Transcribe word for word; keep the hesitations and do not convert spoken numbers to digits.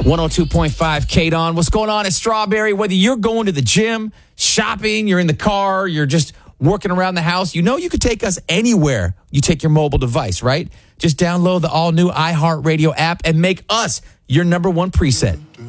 one oh two point five K D O N. What's going on at Strawberry? Whether you're going to the gym, shopping, you're in the car, you're just working around the house, you know you could take us anywhere you take your mobile device, right? Just download the all-new iHeartRadio app and make us your number one preset.